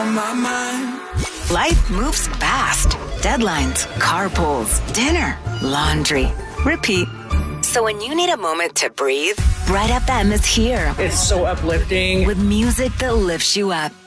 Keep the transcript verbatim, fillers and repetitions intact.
on my mind. Life moves fast. Deadlines, carpools, dinner, laundry, repeat. So when you need a moment to breathe, Bright F M is here. It's so uplifting. With music that lifts you up.